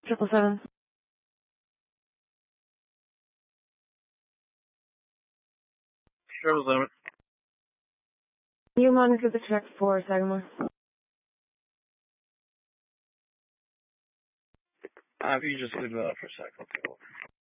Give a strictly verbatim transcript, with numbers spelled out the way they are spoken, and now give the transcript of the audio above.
Triple seven. Triple seven. You monitor the check for Sagamore. Uh, if you just leave that up for a second, I'll take a look.